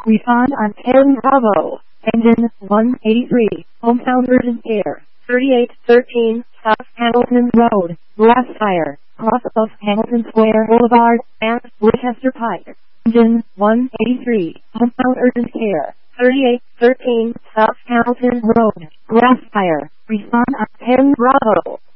Respond on 10 Bravo. Engine 183. Hometown Urgent Care. 3813 South Hamilton Road. Grass fire. Cross of Hamilton Square Boulevard and Worcester Pike. Engine 183. Hometown Urgent Care. 3813 South Hamilton Road. Grass fire. Respond on 10 Bravo.